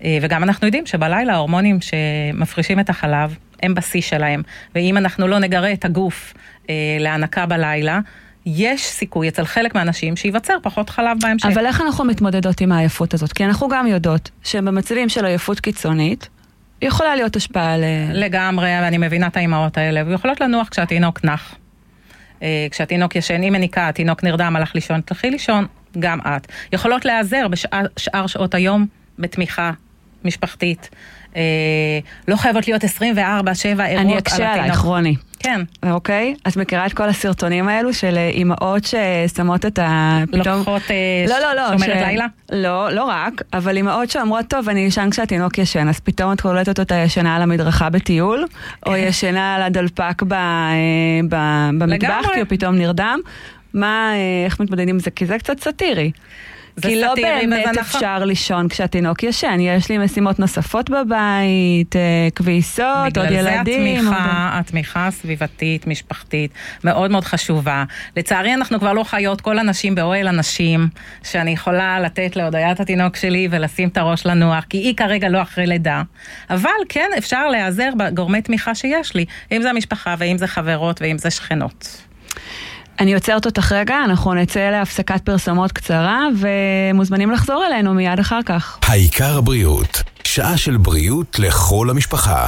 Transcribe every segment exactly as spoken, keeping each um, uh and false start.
וגם אנחנו יודעים שבלילה ההורמונים שמפרישים את החלב, הם בשיא שלהם, ואם אנחנו לא נגרה את הגוף להנקה בלילה, יש סיכוי אצל חלק מהאנשים שיווצר פחות חלב בהמשך. אבל איך אנחנו מתמודדות עם העייפות הזאת? כי אנחנו גם יודעות שבמצבים של עייפות קיצונית, יכולה להיות השפעה ל... לגמרי, ואני מבינה את האימהות האלה, ויכולות לנוח כשהתינוק נח. כשהתינוק ישן, אם מניקה, התינוק נרדם, הלך לישון, תלכי לישון, גם את. יכולות להיעזר בשאר שעות היום, בתמיכה משפחתית. לא חייבות להיות עשרים וארבע שבע ערות על התינוק. אני אקשה עלייך, רוני. כן. אוקיי? את מכירה את כל הסרטונים האלו של אימהות ששמות את ה... לוקחות שומרת לילה? לא, לא רק, אבל אימהות שאומרות, טוב, אני ישן כשהתינוק ישן, אז פתאום את קולטת אותה ישנה על המדרכה בטיול, או ישנה על הדלפק במטבח, כי הוא פתאום נרדם. מה, איך מתמודדים עם זה? כי זה קצת סאטירי. כי לא באמת אפשר לישון כשהתינוק ישן, יש לי משימות נוספות בבית, כביסות, עוד ילדים. בגלל זה התמיכה הסביבתית, משפחתית, מאוד מאוד חשובה. לצערי אנחנו כבר לא חיות כל אנשים באוהל אנשים, שאני יכולה לתת להודיית התינוק שלי ולשים את הראש לנוח, כי היא כרגע לא אחרי לידה. אבל כן אפשר להיעזר בגורמי תמיכה שיש לי, אם זה המשפחה ואם זה חברות ואם זה שכנות. אני יוצרת אותך רגע, אנחנו נצא להפסקת פרסומות קצרה, ומוזמנים לחזור אלינו מיד אחר כך. העיקר הבריאות, שעה של בריאות לכל המשפחה.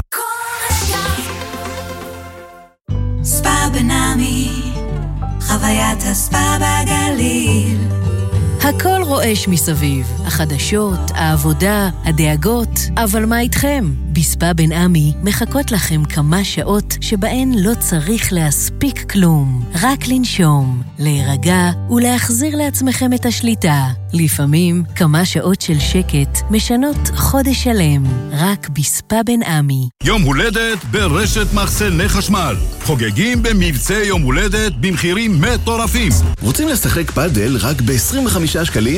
ספא בנעמי, חוויית הספא בגליל. הכל רועש מסביב, החדשות, העבודה, הדאגות, אבל מה איתכם? בספא בנעמי מחכות לכם כמה שעות שבהן לא צריך להספיק כלום, רק לנשום, להירגע ולהחזיר לעצמכם את השליטה. לפעמים כמה שעות של שקט משנות חודש שלם, רק בספא בנעמי. יום הולדת ברשת מחסני חשמל. חוגגים במבצע יום הולדת במחירים מטורפים. רוצים לשחק פאדל רק ב-עשרים וחמישה שקלים?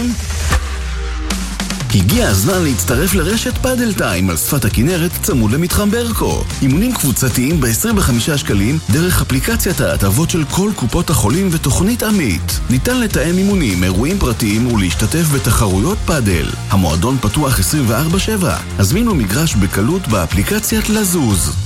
הגיע הזמן להצטרף לרשת פאדל טיים על שפת הכנרת צמוד למתחם ברקו. אימונים קבוצתיים ב-עשרים וחמישה שקלים דרך אפליקציית ההטבות של כל קופות החולים ותוכנית עמית. ניתן לתאם אימונים, אירועים פרטיים ולהשתתף בתחרויות פאדל. המועדון פתוח עשרים וארבע שבע. הזמינו מגרש בקלות באפליקציית לזוז.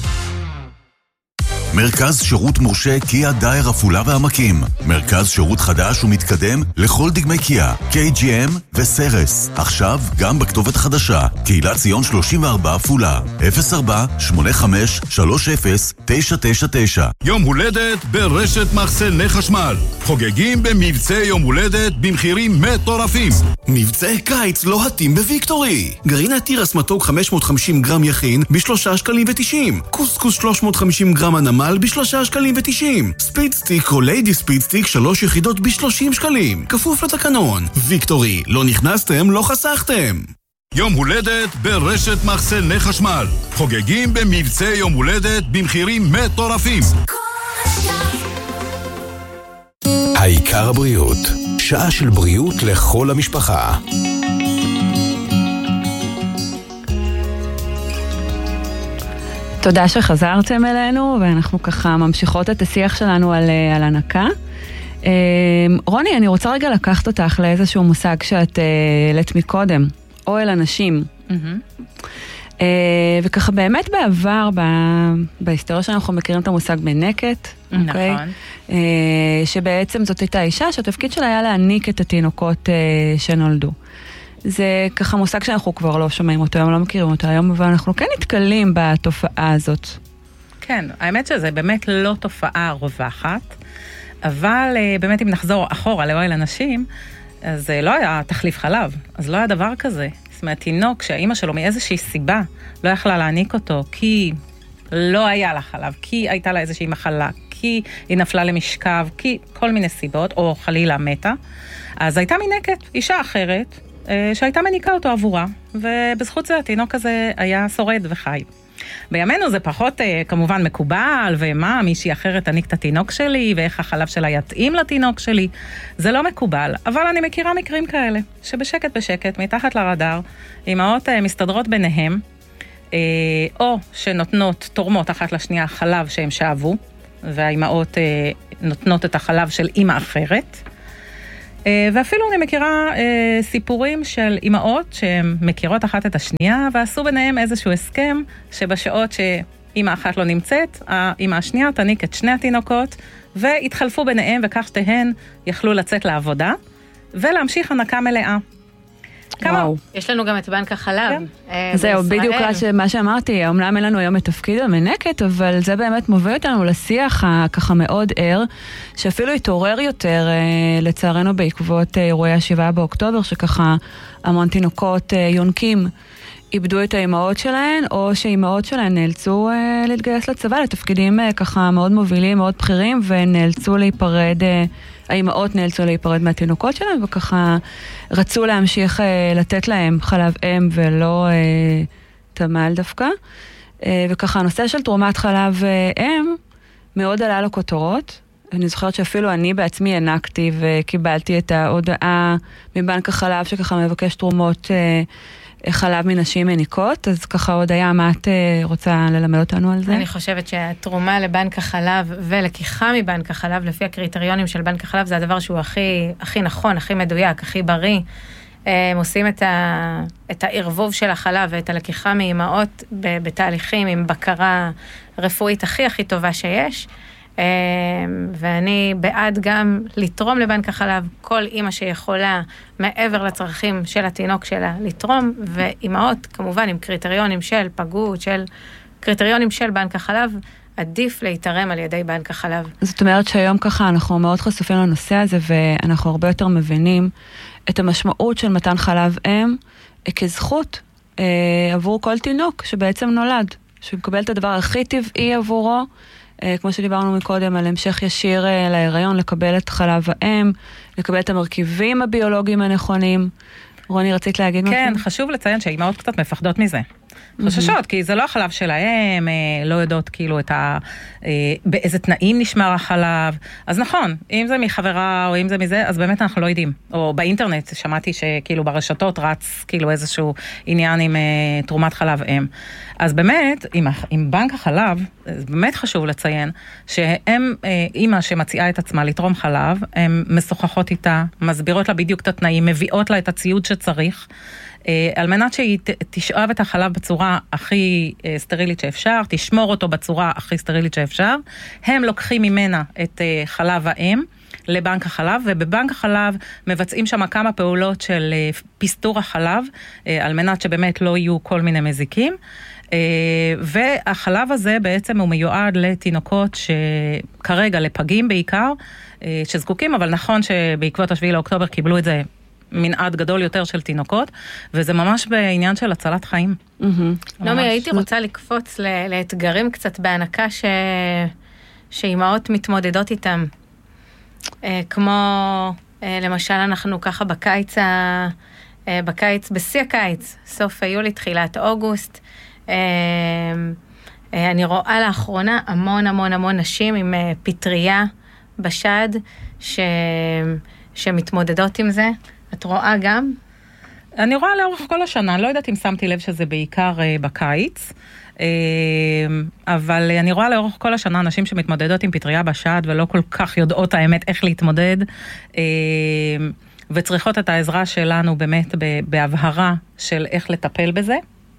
מרכז שירות מורשה קיה דייר עפולה והעמקים. מרכז שירות חדש ומתקדם לכל דגמי קיה, קיי ג'י אם וסרס. עכשיו גם בכתובת חדשה, קהילת ציון שלושים וארבע עפולה, אפס ארבע שמונה חמש שלוש אפס תשע תשע תשע. יום הולדת ברשת מחסני חשמל. חוגגים במבצע יום הולדת במחירים מטורפים. מבצע קיץ לא התאים בוויקטורי. גרעינת תירס מתוק חמש מאות וחמישים גרם יכין בשלושה שקלים ותשעים. קוסקוס שלוש מאות וחמישים גרם הנמל בשלושה שקלים ותשעים. ספיד סטיק או ליידי ספיד סטיק שלוש יחידות בשלושים שקלים. כפוף לתקנון. ויקטורי, לא נכנסתם, לא חסכתם. יום הולדת ברשת מחסני חשמל. חוגגים במבצע יום הולדת במחירים מטורפים. העיקר הבריאות, שעה של בריאות לכל המשפחה. תודה שחזרתם אלינו, ואנחנו ככה ממשיכות את השיח שלנו על, על הנקה. רוני, אני רוצה רגע לקחת אותך לאיזשהו מושג שאת העלית מקודם, אוהל אנשים. Mm-hmm. וככה באמת בעבר, בהיסטוריה שאנחנו מכירים את המושג מנקת, נכון. אוקיי? שבעצם זאת הייתה אישה שהתפקיד שלה היה להניק את התינוקות שנולדו. זה ככה מושג שאנחנו כבר לא שומעים אותו, היום לא מכירים אותו היום, אבל אנחנו כן נתקלים בתופעה הזאת. כן, האמת שזה באמת לא תופעה רווחת, אבל באמת אם נחזור אחורה לאוהל אנשים, אז לא היה תחליף חלב, אז לא היה דבר כזה. זאת אומרת, תינוק שהאימא שלו מאיזושהי סיבה לא יכלה להעניק אותו, כי לא היה לה חלב, כי הייתה לה איזושהי מחלה, כי היא נפלה למשכב, כי כל מיני סיבות, או חלילה מתה, אז הייתה מנקת, אישה אחרת, שהייתה מניקה אותו עבורה, ובזכות זה התינוק הזה היה שורד וחי. בימינו זה פחות כמובן מקובל, ומה, מישהי אחרת תניק את התינוק שלי, ואיך החלב שלה יתאים לתינוק שלי, זה לא מקובל, אבל אני מכירה מקרים כאלה, שבשקט בשקט, מתחת לרדאר, אמהות מסתדרות ביניהם, או שנותנות, תורמות אחת לשנייה חלב שהם שאבו, והאמהות נותנות את החלב של אמא אחרת, ואפילו אני מכירה סיפורים של אימהות שהן מכירות אחת את השנייה, ועשו ביניהם איזשהו הסכם שבשעות שאימא אחת לא נמצאת, האימא השנייה תניק את שני התינוקות, והתחלפו ביניהם, וכך שתיהן יכלו לצאת לעבודה, ולהמשיך הנקה מלאה. וואו. יש לנו גם את בנק החלב. זהו, בדיוק מה שאמרתי, אומנם אין לנו היום את תפקיד המנקת, אבל זה באמת מוביל אותנו לשיח ככה מאוד ער, שאפילו התעורר יותר לצערנו בעקבות אירועי השבעה באוקטובר, שככה המון תינוקות יונקים איבדו את האימהות שלהן, או שאימהות שלהן נאלצו להתגייס לצבא לתפקידים ככה מאוד מובילים, מאוד בכירים, ונאלצו להיפרד, האימהות נאלצו להיפרד מהתינוקות שלהם, וככה רצו להמשיך לתת להם חלב אם ולא תמל דווקא. וככה הנושא של תרומת חלב אם מאוד עלה לכותרות. אני זוכרת שאפילו אני בעצמי הענקתי וקיבלתי את ההודעה מבנק החלב שככה מבקש תרומות חלב מנשים מניקות, אז ככה עוד היה, מה את רוצה ללמד אותנו על זה? אני חושבת שהתרומה לבנק החלב ולקיחה מבנק החלב, לפי הקריטריונים של בנק החלב, זה הדבר שהוא הכי, הכי נכון, הכי מדויק, הכי בריא. הם עושים את, ה, את הערבוב של החלב ואת הלקיחה מאימהות בתהליכים עם בקרה רפואית הכי הכי טובה שיש. ואני בעד גם לתרום לבנק החלב כל אימא שיכולה מעבר לצרכים של התינוק שלה לתרום, ואימהות כמובן עם קריטריונים של פגות, של קריטריונים של בנק החלב, עדיף להתערם על ידי בנק החלב. זאת אומרת שהיום ככה אנחנו מאוד חשופים לנושא הזה, ואנחנו הרבה יותר מבינים את המשמעות של מתן חלב אם כזכות אה, עבור כל תינוק שבעצם נולד, שמקבל את הדבר הכי טבעי עבורו, כמו שדיברנו מקודם, על המשך ישיר להיריון, לקבל את חלב האם, לקבל את המרכיבים הביולוגיים הנכונים. רוני, רצית להגיד משהו? כן, חשוב לציין שהאימהות קצת מפחדות מזה. חוששות, כי זה לא החלב שלהם, לא יודעות כאילו את ה... באיזה תנאים נשמר החלב. אז נכון, אם זה מחברה או אם זה מזה, אז באמת אנחנו לא יודעים. או באינטרנט, שמעתי שכאילו ברשתות רץ כאילו איזשהו עניין עם תרומת חלב אם. אז באמת, עם, עם בנק החלב, זה באמת חשוב לציין, שהם, אימא שמציעה את עצמה לתרום חלב, הן משוחחות איתה, מסבירות לה בדיוק את התנאים, מביאות לה את הציוד שצריך, על מנת שהיא תשאב את החלב בצורה הכי סטרילית שאפשר, תשמור אותו בצורה הכי סטרילית שאפשר, הם לוקחים ממנה את חלב האם לבנק החלב, ובבנק החלב מבצעים שם כמה פעולות של פסטור החלב, על מנת שבאמת לא יהיו כל מיני מזיקים, והחלב הזה בעצם הוא מיועד לתינוקות שכרגע לפגים בעיקר, שזקוקים, אבל נכון שבעקבות השביעי לאוקטובר קיבלו את זה מנעד גדול יותר של תינוקות, וזה ממש בעניין של הצלת חיים. נעמי, הייתי רוצה לקפוץ לאתגרים קצת בהנקה שאימהות מתמודדות איתם. כמו, למשל, אנחנו ככה בקיץ, בקיץ, בשיא הקיץ, סוף יולי, תחילת אוגוסט, אני רואה לאחרונה המון המון המון נשים עם פטריה בשד, שמתמודדות עם זה. את רואה גם? אני רואה לאורך כל השנה, אני לא יודעת אם שמתי לב שזה בעיקר בקיץ, אבל אני רואה לאורך כל השנה אנשים שמתמודדות עם פטריה בשד ולא כל כך יודעות האמת איך להתמודד, וצריכות את העזרה שלנו באמת בהבהרה של איך לטפל בזה.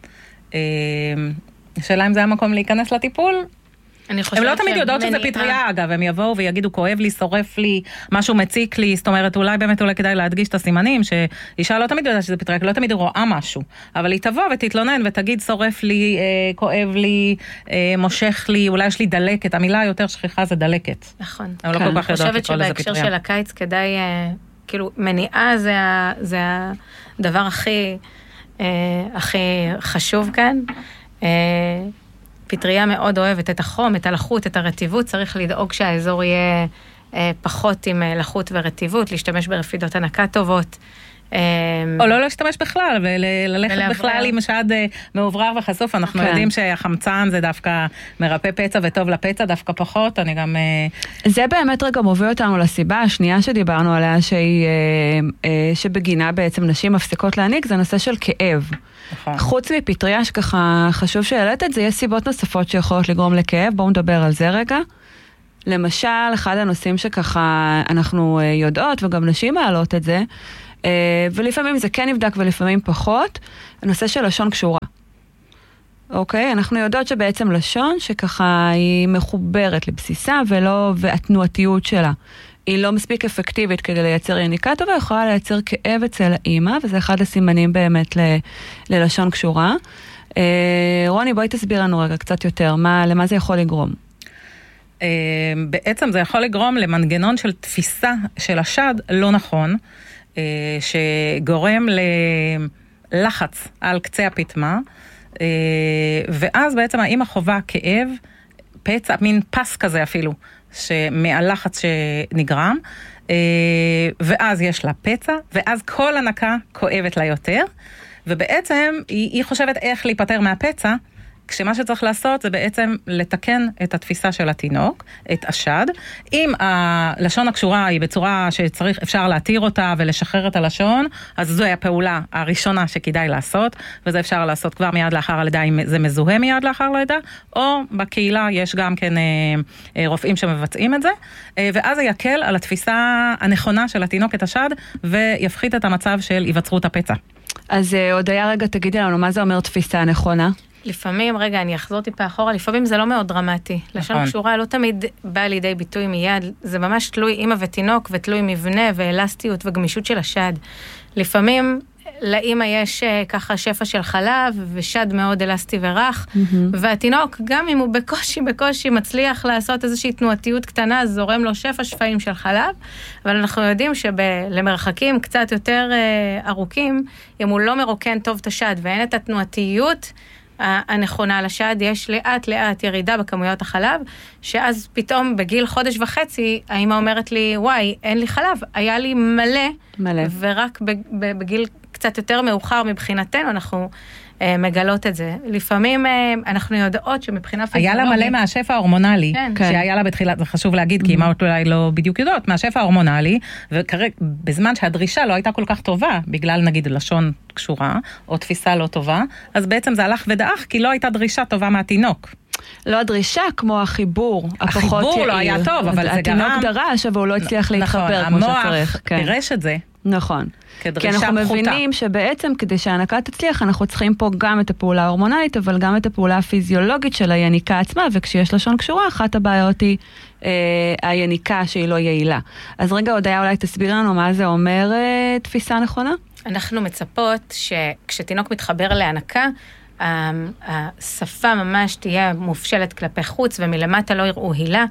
השאלה אם זה המקום להיכנס לטיפול? הם לא תמיד יודעות שזה פטריה, אגב, הם יבואו ויגידו, כואב לי, שורף לי, משהו מציק לי, זאת אומרת, אולי באמת אולי כדאי להדגיש את הסימנים, שאישה לא תמיד יודעת שזה פטריה, כי לא תמיד רואה משהו, אבל היא תבוא ותתלונן ותגיד, שורף לי, כואב לי, מושך לי, אולי יש לי דלקת, המילה היותר שכיחה זה דלקת. נכון. אבל לא כל כך יודעת לקרוא לזה פטריה. אני חושבת שבהקשר של הקיץ כדאי, כאילו, מניעה זה הדבר הכי, הכי חשוב כאן. פטריה מאוד אוהבת את החום, את הלחות, את הרטיבות, צריך לדאוג שהאזור יהיה אה, פחות עם אה, לחות ורטיבות, להשתמש ברפידות הנקה טובות. אה, או לא להשתמש בכלל, וללכת ולעבר. בכלל עם שד אה, מעוברר וחשוף, אנחנו כן. יודעים שהחמצן זה דווקא מרפא פצע וטוב לפצע, דווקא פחות, אני גם... אה... זה באמת רגע מוביל אותנו לסיבה השנייה שדיברנו עליה, שהיא, אה, אה, שבגינה בעצם נשים מפסיקות להניק, זה נושא של כאב. נכון. חוץ מפטריה שככה חשוב שהעלית את זה, יש סיבות נוספות שיכולות לגרום לכאב, בואו נדבר על זה רגע. למשל, אחד הנושאים שככה אנחנו יודעות, וגם נשים מעלות את זה, ולפעמים זה כן נבדק ולפעמים פחות, הנושא של לשון קשורה. אוקיי? אנחנו יודעות שבעצם לשון שככה היא מחוברת לבסיסה ולא, והתנועתיות שלה. היא לא מספיק אפקטיבית כדי לייצר יניקה טובה, יכולה לייצר כאב אצל האמא, וזה אחד הסימנים באמת ל, ללשון קשורה. רוני, בואי תסביר לנו רגע קצת יותר, מה, למה זה יכול לגרום? בעצם זה יכול לגרום למנגנון של תפיסה של השד לא נכון, שגורם ללחץ על קצה הפתמה, ואז בעצם האמא חובה כאב, פצע, מין פס כזה אפילו, מהלחץ שנגרם, ואז יש לה פצע, ואז כל הנקה כואבת לה יותר, ובעצם היא, היא חושבת איך להיפטר מהפצע, כשמה שצריך לעשות זה בעצם לתקן את התפיסה של התינוק, את השד. אם הלשון הקשורה היא בצורה שצריך, אפשר להתיר אותה ולשחרר את הלשון, אז זו הפעולה הראשונה שכדאי לעשות, וזה אפשר לעשות כבר מיד לאחר הלידה, אם זה מזוהה מיד לאחר הלידה, או בקהילה יש גם כן רופאים שמבצעים את זה, ואז זה יקל על התפיסה הנכונה של התינוק את השד, ויפחית את המצב של היווצרות הפצע. אז עוד היה רגע, תגידי לנו, מה זה אומר תפיסה נכונה? לפעמים, רגע, אני אחזור טיפה אחורה, לפעמים זה לא מאוד דרמטי. לשון קשורה לא תמיד בא לידי ביטוי מיד, זה ממש תלוי אמא ותינוק, ותלוי מבנה ואלסטיות וגמישות של השד. לפעמים לאמא יש ככה שפע של חלב, ושד מאוד אלסטי ורח, והתינוק, גם אם הוא בקושי, בקושי מצליח לעשות איזושהי תנועתיות קטנה, זורם לו שפע שפעים של חלב, אבל אנחנו יודעים שלמרחקים קצת יותר ארוכים, אם הוא לא מרוקן טוב את השד, ואין את התנועתיות הנכונה לשד, יש לאט לאט ירידה בכמויות החלב, שאז פתאום בגיל חודש וחצי, האמא אומרת לי, וואי, אין לי חלב, היה לי מלא, מלא. ורק בגיל קצת יותר מאוחר מבחינתנו, אנחנו אה, מגלות את זה. לפעמים אה, אנחנו יודעות שמבחינה פיזיולוגית... היה לה מלא מהשפע ההורמונלי, כן. שהיה לה בתחילת, זה חשוב להגיד, כי אמאות אולי לא בדיוק יודעות, מהשפע ההורמונלי, וכרגע, בזמן שהדרישה לא הייתה כל כך טובה, בגלל נגיד לשון קשורה, או תפיסה לא טובה, אז בעצם זה הלך ודאח, כי לא הייתה דרישה טובה מהתינוק. לא הדרישה כמו החיבור, הפחות החיבור לא היה טוב, אבל זה גרם... התינוק דרש, אבל הוא לא הצליח להתחבר כמו שצריך. המוח פירש את זה. נכון. כי אנחנו מבינים שבעצם כדי שההנקה תצליח, אנחנו צריכים פה גם את הפעולה ההורמונלית, אבל גם את הפעולה הפיזיולוגית של היניקה עצמה, וכשיש לשון קשורה, אחת הבעיות היא אה, היניקה שהיא לא יעילה. אז רגע, עוד היה אולי תסביר לנו מה זה אומר אה, תפיסה נכונה? אנחנו מצפות שכשתינוק מתחבר להנקה, השפה ממש תהיה מופשלת כלפי חוץ, ומלמטה לא יראו הילה.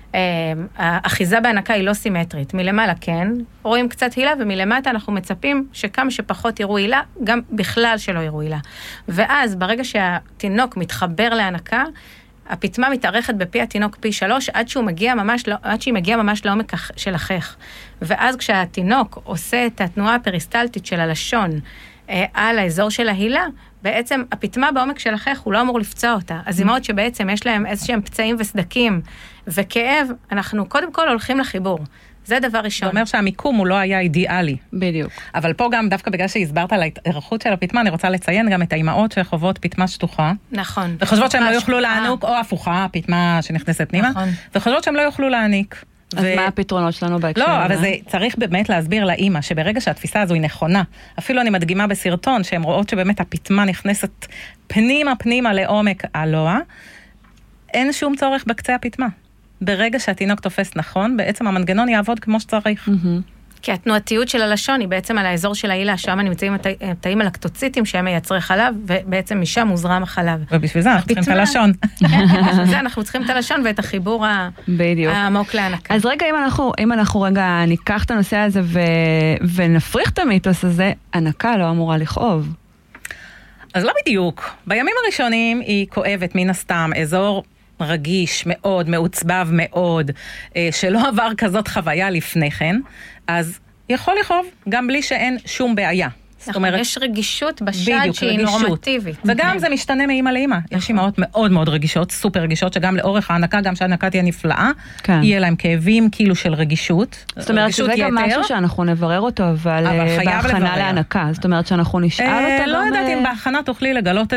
האחיזה בהנקה היא לא סימטרית. מלמעלה כן, רואים קצת הילה, ומלמטה אנחנו מצפים שכמה שפחות יראו הילה, גם בכלל שלא יראו הילה. ואז ברגע שהתינוק מתחבר להנקה, הפתמה מתארכת בפי התינוק פי שלוש, עד שהוא מגיע ממש, עד שהיא מגיעה ממש לעומק של החך. ואז כשהתינוק עושה את התנועה הפריסטלטית של הלשון, על האזור של ההילה, בעצם הפתמה בעומק של החך הוא לא אמור לפצוע אותה. אז אמאות שבעצם יש להם איזשהם פצעים וסדקים וכאב, אנחנו קודם כל הולכים לחיבור. זה דבר ראשון. זה אומר שהמיקום הוא לא היה אידיאלי. בדיוק. אבל פה גם דווקא בגלל שהסברת על ההתארכות של הפתמה, אני רוצה לציין גם את האימהות שחוות פתמה שטוחה. נכון. וחושבות שהם לא יוכלו להעניק, או הפוכה, הפתמה שנכנסת פנימה. נכון. וחושבות שהם לא יוכלו להעניק. אז ו... מה הפתרונות שלנו בהקשר? לא, אבל זה צריך באמת להסביר לאמא, שברגע שהתפיסה הזו היא נכונה, אפילו אני מדגימה בסרטון, שהן רואות שבאמת הפתמה נכנסת פנימה פנימה לעומק הלוע, אין שום צורך בקצה הפתמה. ברגע שהתינוק תופס נכון, בעצם המנגנון יעבוד כמו שצריך. כי התנועתיות של הלשון היא בעצם על האזור של ההילה, שם נמצאים התאים הלקטוציטים שהם מייצרי חלב, ובעצם משם מוזרם החלב. ובשביל זה אנחנו צריכים את הלשון. בשביל זה אנחנו צריכים את הלשון ואת החיבור העמוק להנקה. אז רגע, אם אנחנו, אם אנחנו רגע ניקח את הנושא הזה ונפריך את המיתוס הזה, הנקה לא אמורה לכאוב. אז לא בדיוק. בימים הראשונים היא כואבת מן הסתם, אזור רגיש מאוד, מעוצבב מאוד, שלא עבר כזאת חוויה לפני כן, אז יכול לכאוב גם בלי שאין שום בעיה. זאת אומרת, יש רגישות בשד שהיא נורמטיבית. וגם זה משתנה מאמא לאמא. יש אמאות מאוד מאוד רגישות, סופר רגישות, שגם לאורך ההנקה, גם שההנקה תהיה נפלאה, יהיה להם כאבים כאילו של רגישות. זאת אומרת, שזה גם משהו שאנחנו נברר אותו, אבל בהכנה להנקה. זאת אומרת, שאנחנו נשאל אותה. לא יודעת אם בהכנה תוכלי לגלות את זה.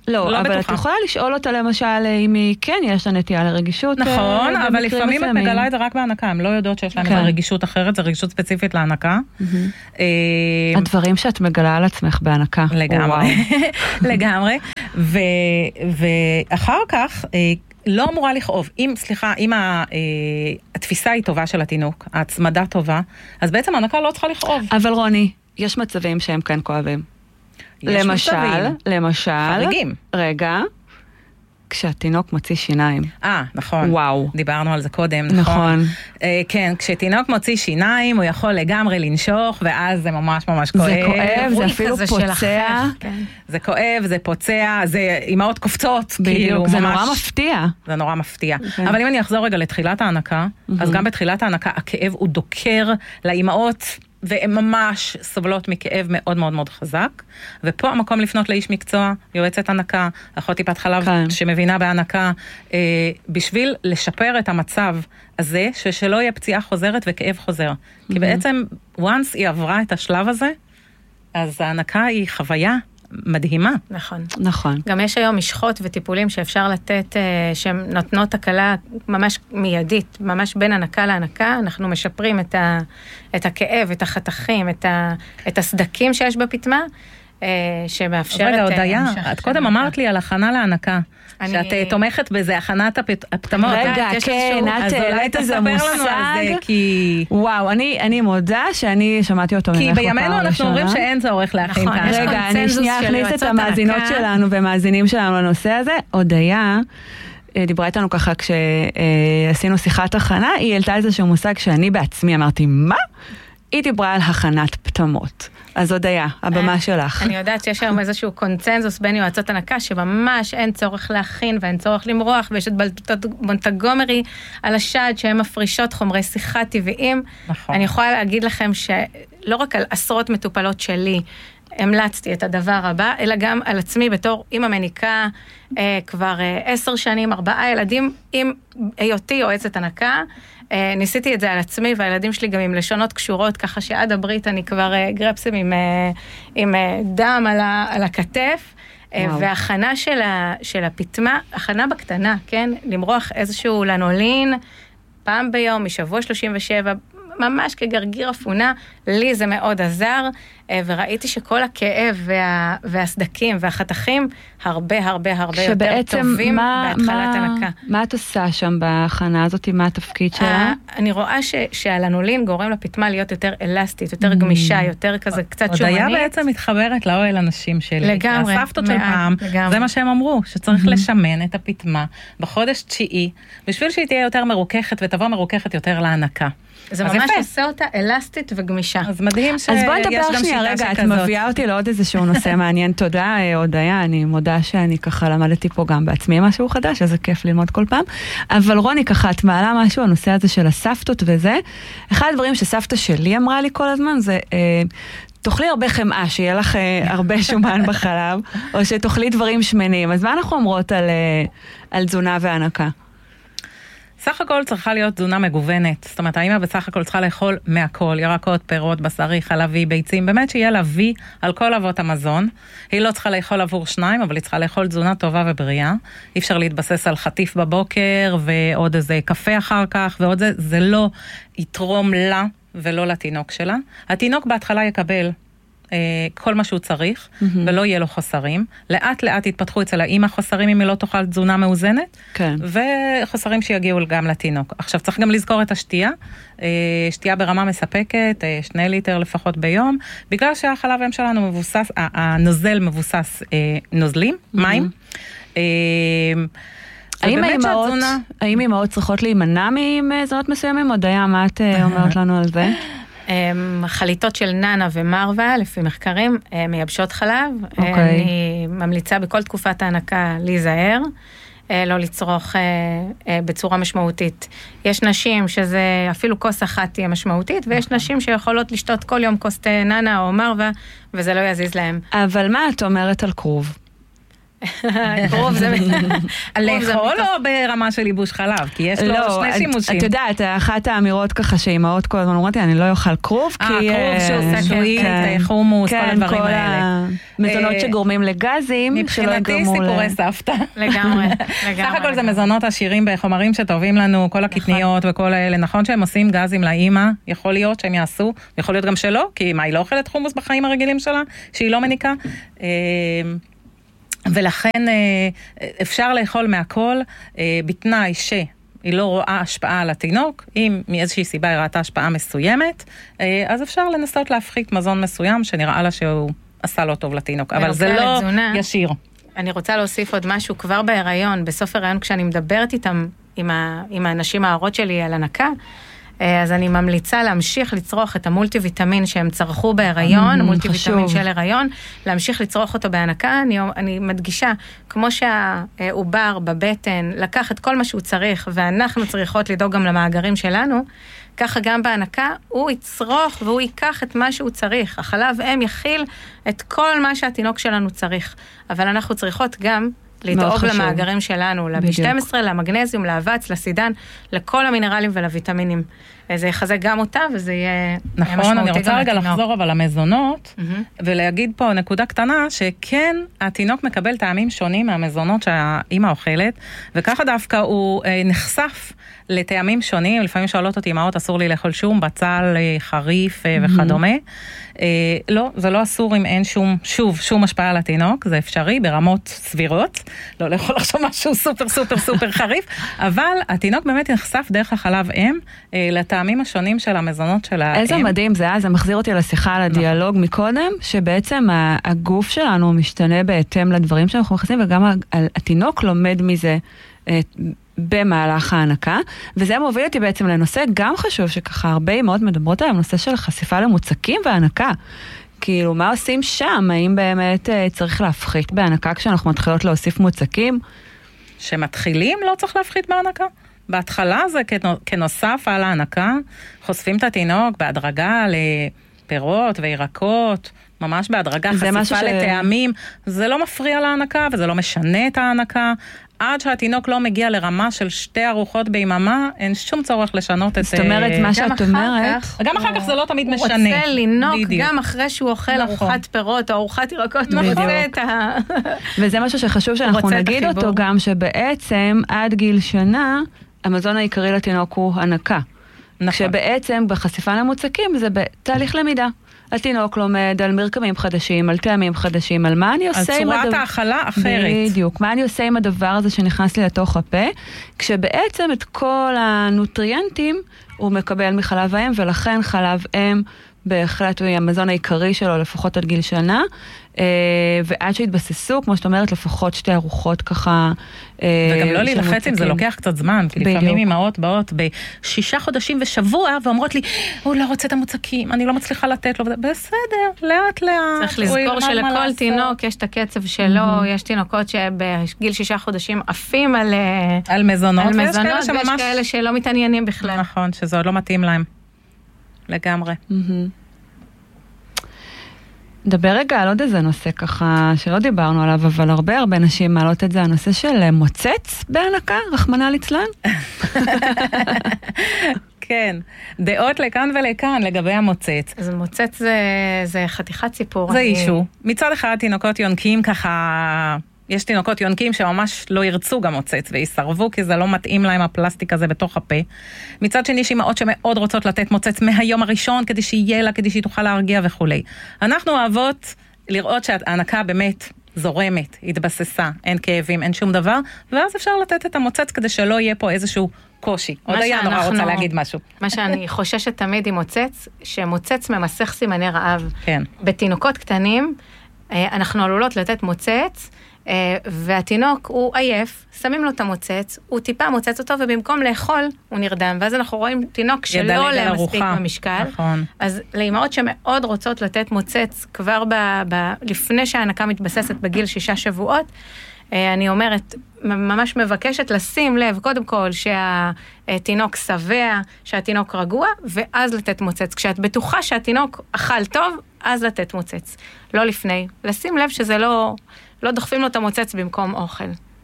לא, לא אבל בטוחה. את יכולה לשאול אותה למשל אם היא כן יש לה נטייה לרגישות. נכון, אה, אבל במקרים לפעמים את מסוימים. מגלה את זה רק בהנקה, הן לא יודעות שיש להן כן. רגישות אחרת, זה רגישות ספציפית להנקה. אה, הדברים שאת מגלה על עצמך בהנקה. לגמרי, לגמרי. ו- ואחר כך, אה, לא אמורה לכאוב. אם, סליחה, אם ה- אה, התפיסה היא טובה של התינוק, ההצמדה טובה, אז בעצם ההנקה לא צריכה לכאוב. אבל רוני, יש מצבים שהם כן כואבים. יש למשל, מצבים. למשל, חריגים. רגע, כשהתינוק מוציא שיניים. אה, נכון. וואו. דיברנו על זה קודם, נכון. נכון. אה, כן, כשתינוק מוציא שיניים, הוא יכול לגמרי לנשוך, ואז זה ממש ממש כואב. זה כואב, זה רואים אפילו כזה פוצע. שלחך, כן. זה כואב, זה פוצע, זה אימהות קופצות, כאילו, בדיוק, זה ממש... נורא מפתיע. זה נורא מפתיע. כן. אבל אם אני אחזור רגע לתחילת ההנקה, אז גם בתחילת ההנקה הכאב הוא דוקר לאימהות, והן ממש סובלות מכאב מאוד מאוד מאוד חזק, ופה המקום לפנות לאיש מקצוע, יועצת הנקה, אחות טיפת חלב כן. שמבינה בהנקה, אה, בשביל לשפר את המצב הזה, ששלא יהיה פציעה חוזרת וכאב חוזר. כי בעצם, once היא עברה את השלב הזה, אז ההנקה היא חוויה מדהימה. נכון. נכון. גם יש היום משחות וטיפולים שאפשר לתת, שהן נותנות הקלה ממש מיידית, ממש בין הנקה להנקה, אנחנו משפרים את, ה, את הכאב, את החתכים, את, ה, את הסדקים שיש בפתמה, שמאפשרת... רגע, הודיה, המשך את של קודם הנקה. אמרת לי על הכנה להנקה, אני- שאת אה, תומכת בזה, הכנת הפת- הפטמות. רגע, יש כן, איזשהו- את אז אולי העלית איזה תספר לנו על זה, מושג. כי... וואו, אני, אני מודה שאני שמעתי אותו ממך כי בפעם בימינו אנחנו הראשונה. אומרים שאין צורך להכין נכון, כאן. יש רגע, אני קונצנזוס שנייה של אכניס את יועצות המאזינות הנקה. שלנו ומאזינים שלנו לנושא הזה. הודיה אה, דיברה איתנו ככה כשעשינו שיחת הכנה, היא העלתה איזשהו מושג שאני בעצמי אמרתי, מה? היא דיברה על הכנת פטמות. אז הודיה, הבמה שלך. אני יודעת שיש היום איזשהו קונצנזוס בין יועצות הנקה, שממש אין צורך להכין ואין צורך למרוח, ויש את מונטגומרי על השד, שהן מפרישות חומרי שיחה טבעיים. נכון. אני יכולה להגיד לכם שלא רק על עשרות מטופלות שלי, המלצתי את הדבר הבא, אלא גם על עצמי בתור אמא מניקה, אה, כבר אה, עשר שנים, ארבעה ילדים, עם היותי יועצת הנקה, אה, ניסיתי את זה על עצמי, והילדים שלי גם עם לשונות קשורות, ככה שעד הברית אני כבר אה, גרפסים עם, אה, עם אה, דם על, ה, על הכתף, אה, והכנה של, ה, של הפתמה, הכנה בקטנה, כן? למרוח איזשהו לנולין, פעם ביום, משבוע שלושים ושבע, ממש כגרגיר אפונה, לי זה מאוד עזר, וראיתי שכל הכאב וה, והסדקים והחתכים הרבה הרבה הרבה יותר טובים מה, בהתחלת מה, הנקה. מה את עושה שם בהכנה הזאת? מה התפקיד שלה? אני רואה ש, שהלנולין גורם לפתמה להיות יותר אלסטית, יותר גמישה, יותר כזה קצת שומנית. הודיה בעצם מתחברת לאוהל הנשים שלי. לגמרי, הסבתות של מעט, פעם, לגמרי. זה מה שהם אמרו, שצריך לשמן את הפתמה בחודש תשיעי, בשביל שהיא תהיה יותר מרוככת ותבוא מרוככת יותר להנקה. זה אז ממש יפה. עושה אותה אלסטית וגמישה. אז מדהים שיש אז בואי גם נדבר שנייה, שיטה רגע, את שכזאת. מביאה אותי לעוד איזשהו נושא מעניין. תודה, אה, הודיה, אני מודה שאני ככה למדתי פה גם בעצמי משהו חדש, אז זה כיף ללמוד כל פעם. אבל רוני, ככה, את מעלה משהו, הנושא הזה של הסבתות וזה. אחד הדברים שסבתא שלי אמרה לי כל הזמן, זה... אה, תאכלי הרבה חמאה, שיהיה לך אה, הרבה שומן בחלב, או שתאכלי דברים שמנים. אז מה אנחנו אומרות על, אה, על תזונה והנקה? סך הכל צריכה להיות תזונה מגוונת, זאת אומרת, האמא בסך הכל צריכה לאכול מהכל, ירקות, פירות, בשרי, חלבי, ביצים, באמת שיהיה לה וי על כל אבות המזון. היא לא צריכה לאכול עבור שניים, אבל היא צריכה לאכול תזונה טובה ובריאה. אי אפשר להתבסס על חטיף בבוקר, ועוד איזה קפה אחר כך, ועוד זה, זה לא יתרום לה ולא לתינוק שלה. התינוק בהתחלה יקבל כל מה שהוא צריך, ולא יהיה לו חוסרים. לאט לאט יתפתחו אצל האמא חוסרים אם היא לא תאכל תזונה מאוזנת, כן. וחוסרים שיגיעו גם לתינוק. עכשיו צריך גם לזכור את השתייה, שתייה ברמה מספקת, שני ליטר לפחות ביום, בגלל שהחלב אם שלנו מבוסס, הנוזל מבוסס נוזלים, מים. האם האמהות, האם האמהות צריכות להימנע ממזונות מסוימים? הודיה, מה את אומרת לנו על זה? חליטות של ננה ומרווה, לפי מחקרים, מייבשות חלב. Okay. אני ממליצה בכל תקופת ההנקה להיזהר, לא לצרוך בצורה משמעותית. יש נשים שזה אפילו כוס אחת תהיה משמעותית, ויש okay. נשים שיכולות לשתות כל יום כוס ננה או מרווה, וזה לא יזיז להם. אבל מה את אומרת על כרוב? עירוב זה... לאכול או ברמה של ייבוש חלב? כי יש לו שני שימושים. את יודעת, אחת האמירות ככה שאימהות כל הזמן אומרות, אני לא אוכל כרוב, כי... כרוב שועית, חומוס, כל הדברים האלה. מזונות שגורמים לגזים, מבחינתי סיפורי סבתא. לגמרי. סך הכל זה מזונות עשירים בחומרים שטובים לנו, כל הקטניות וכל האלה. נכון שהם עושים גזים לאמא, יכול להיות שהם יעשו, יכול להיות גם שלא, כי מה, היא לא אוכלת חומוס בחיים הרגילים שלה, שהיא לא מניקה. ולכן אפשר לאכול מהכל בתנאי שהיא לא רואה השפעה על התינוק, אם מאיזושהי סיבה היא ראתה השפעה מסוימת, אז אפשר לנסות להפחית מזון מסוים שנראה לה שהוא עשה לא טוב לתינוק, אבל זה לא ישיר. אני רוצה להוסיף עוד משהו כבר בהיריון, בסוף ההיריון כשאני מדברת איתם, עם האנשים ההורות שלי על הנקה, אז אני ממליצה להמשיך לצרוך את המולטי ויטמין שהם צרכו בהיריון, המולטי ויטמין של הריון, להמשיך לצרוך אותו בהנקה. אני, אני מדגישה, כמו שהעובר בבטן לקח את כל מה שהוא צריך, ואנחנו צריכות לדאוג גם למאגרים שלנו, ככה גם בהנקה הוא יצרוך והוא ייקח את מה שהוא צריך. החלב אם יכיל את כל מה שהתינוק שלנו צריך, אבל אנחנו צריכות גם לדאוג למאגרים שלנו, ל-בי שתים עשרה, למגנזיום, לאבץ, לסידן, לכל המינרלים ולוויטמינים. זה יחזק גם אותה, וזה יהיה משמעותי. נכון, אני רוצה רגע לחזור אבל למזונות, ולהגיד פה נקודה קטנה, שכן, התינוק מקבל טעמים שונים מהמזונות שהאימא אוכלת, וככה דווקא הוא נחשף לטעמים שונים, לפעמים שואלות אותי, אמאות אסור לי לאכול שום, בצל, חריף וכדומה. לא, זה לא אסור אם אין שום, שוב, שום השפעה על התינוק, זה אפשרי ברמות סבירות, לא לאכול עכשיו משהו סופר סופר סופר חריף, אבל התינוק באמת נחשף דרך החלב אם, לטעמים השונים של המזונות של האם. איזה מדהים זה, זה מחזיר אותי לשיחה על הדיאלוג מקודם, שבעצם הגוף שלנו משתנה בהתאם לדברים שאנחנו מכניסים, וגם התינוק לומד מזה במהלך ההנקה, וזה מוביל אותי בעצם לנושא גם חשוב שככה הרבה אימהות מדברות על הנושא של חשיפה למוצקים והנקה. כאילו, מה עושים שם? האם באמת צריך להפחית בהנקה כשאנחנו מתחילות להוסיף מוצקים? שמתחילים לא צריך להפחית בהנקה. בהתחלה זה כנוסף על ההנקה, חושפים את התינוק בהדרגה לפירות וירקות, ממש בהדרגה חשיפה ש... לטעמים, זה לא מפריע להנקה וזה לא משנה את ההנקה, עד שהתינוק לא מגיע לרמה של שתי ארוחות ביממה, אין שום צורך לשנות את... זאת אומרת, מה שאת אומרת... גם אחר כך זה לא תמיד משנה. הוא רוצה לנוק גם אחרי שהוא אוכל ארוחת פירות או ארוחת ירקות, הוא רוצה את ה... וזה משהו שחשוב שאנחנו נגיד אותו גם, שבעצם עד גיל שנה, המזון העיקרי לתינוק הוא הנקה. שבעצם בחשיפה למוצקים זה בתהליך למידה. התינוק לומד על מרקמים חדשים, על טעמים חדשים, על מה אני עושה עם הדבר... על צורת האכלה אחרת. בדיוק, מה אני עושה עם הדבר הזה שנכנס לי לתוך הפה, כשבעצם את כל הנוטריאנטים הוא מקבל מחלב האם, ולכן חלב אם בהחלט הוא המזון העיקרי שלו, לפחות עד גיל שנה, ועד שהתבססו, כמו שאת אומרת, לפחות שתי ארוחות ככה... וגם לא להילחץ אם זה לוקח קצת זמן, כי לפעמים אמהות באות בשישה חודשים ושבוע, ואומרות לי, הוא לא רוצה את המוצקים, אני לא מצליחה לתת לו, בסדר, לאט לאט. צריך לזכור שלכל תינוק יש את הקצב שלו, יש תינוקות שבגיל שישה חודשים עפים על מזונות, ויש כאלה שלא מתעניינים בכלל. נכון, שזה עוד לא מתאים להם. לגמרי. דבר רגע על עוד איזה נושא ככה, שלא דיברנו עליו, אבל הרבה הרבה נשים מעלות את זה, הנושא של מוצץ בהנקה, רחמנא ליצלן. כן, דעות לכאן ולכאן לגבי המוצץ. אז מוצץ זה, זה חתיכת סיפור. זה אישו. מצד אחד תינוקות יונקים ככה... יש תינוקות יונקים שממש לא ירצו גם מוצץ, ויסרבו כי זה לא מתאים להם הפלסטיק הזה בתוך הפה. מצד שני, יש אימהות שמאוד רוצות לתת מוצץ מהיום הראשון, כדי שיהיה לה, כדי שהיא תוכל להרגיע וכו'. אנחנו אוהבות לראות שההנקה באמת זורמת, התבססה, אין כאבים, אין שום דבר, ואז אפשר לתת את המוצץ כדי שלא יהיה פה איזשהו קושי. עוד היה נורא רוצה להגיד משהו. מה שאני חוששת תמיד עם מוצץ, שמוצץ ממסך סימני רעב. כן. בתינוקות קטנים, אנחנו עלולות לתת מוצץ, והתינוק הוא עייף, שמים לו את המוצץ, הוא טיפה מוצץ אותו, ובמקום לאכול הוא נרדם, ואז אנחנו רואים תינוק שלא עולה מספיק במשקל. נכון. אז לאמהות שמאוד רוצות לתת מוצץ כבר ב, ב, לפני שההנקה מתבססת בגיל שישה שבועות, אני אומרת, ממש מבקשת לשים לב, קודם כל, שהתינוק שבע, שהתינוק רגוע, ואז לתת מוצץ. כשאת בטוחה שהתינוק אכל טוב, אז לתת מוצץ. לא לפני. לשים לב שזה לא, לא דוחפים לו את המוצץ במקום אוכל.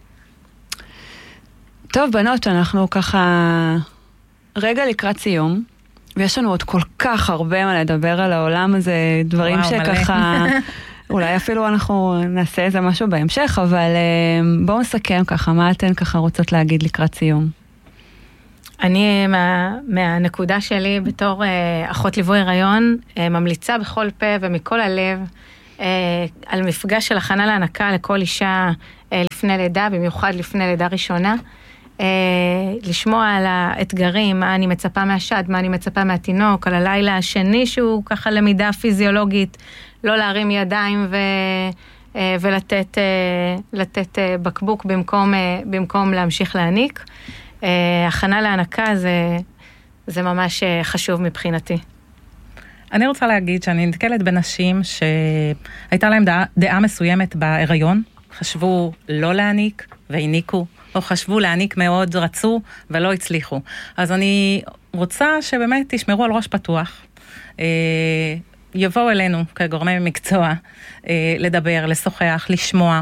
טוב, בנות, אנחנו ככה רגע לקראת סיום, ויש לנו עוד כל כך הרבה מה לדבר על העולם הזה, דברים וואו, שככה, אולי אפילו אנחנו נעשה איזה משהו בהמשך, אבל בואו נסכם ככה, מה אתן ככה רוצות להגיד לקראת סיום? אני, מה, מהנקודה שלי בתור אה, אחות ליווי הריון, אה, ממליצה בכל פה ומכל הלב, אה, על מפגש של הכנה להנקה לכל אישה אה, לפני לידה, במיוחד לפני לידה ראשונה, אה, לשמוע על האתגרים, מה אני מצפה מהשד, מה אני מצפה מהתינוק, על הלילה השני שהוא ככה למידה פיזיולוגית, לא להרים ידיים ו... ולתת לתת בקבוק במקום, במקום להמשיך להניק. הכנה להנקה זה, זה ממש חשוב מבחינתי. אני רוצה להגיד שאני נתקלת בנשים שהייתה להם דעה, דעה מסוימת בהיריון, חשבו לא להניק והניקו, או חשבו להניק מאוד, רצו ולא הצליחו. אז אני רוצה שבאמת תשמרו על ראש פתוח, יבואו אלינו כגורמי מקצוע, לדבר, לשוחח, לשמוע,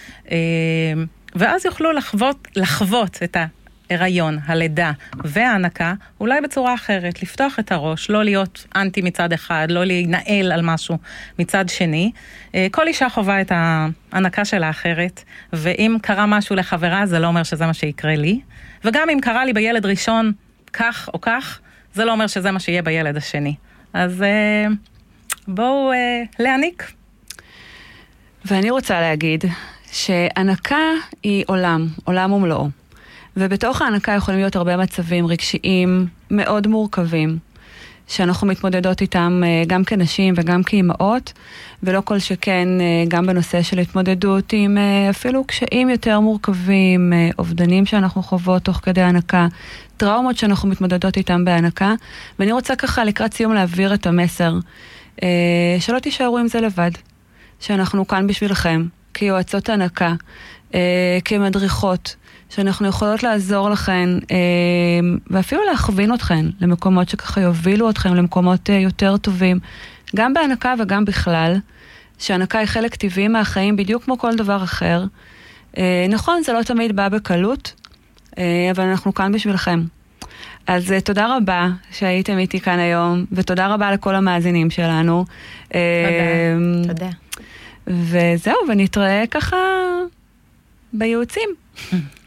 ואז יוכלו לחוות, לחוות את ההיריון, הלידה וההנקה, אולי בצורה אחרת, לפתוח את הראש, לא להיות אנטי מצד אחד, לא להנהל על משהו מצד שני. כל אישה חובה את ההנקה שלה אחרת, ואם קרה משהו לחברה, זה לא אומר שזה מה שיקרה לי, וגם אם קרה לי בילד ראשון כך או כך, זה לא אומר שזה מה שיהיה בילד השני. אז בואו להניק. ואני רוצה להגיד שהנקה היא עולם, עולם ומלואו. ובתוך ההנקה יכולים להיות הרבה מצבים רגשיים מאוד מורכבים, שאנחנו מתמודדות איתם גם כנשים וגם כאימהות, ולא כל שכן גם בנושא של התמודדות עם אפילו קשיים יותר מורכבים, אובדנים שאנחנו חוות תוך כדי הנקה, טראומות שאנחנו מתמודדות איתם בהנקה, ואני רוצה ככה לקראת סיום להעביר את המסר, שלא תישארו עם זה לבד, שאנחנו כאן בשבילכם, כיועצות הנקה, כמדריכות, שאנחנו יכולות לעזור לכן, ואפילו להכווין אתכן למקומות שככה יובילו אתכן למקומות יותר טובים, גם בהנקה וגם בכלל, שהנקה היא חלק טבעי מהחיים, בדיוק כמו כל דבר אחר. נכון, זה לא תמיד בא בקלות, אבל אנחנו כאן בשבילכם. אז תודה רבה שהייתם איתי כאן היום, ותודה רבה לכל המאזינים שלנו. תודה, תודה. וזהו, ונתראה ככה בייעוצים.